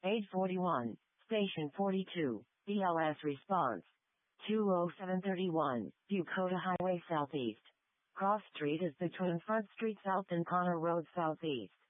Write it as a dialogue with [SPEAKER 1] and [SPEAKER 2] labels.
[SPEAKER 1] 841, Station 42, BLS response. 20731, Bucota Highway Southeast. Cross Street is between Front Street South and Connor Road Southeast.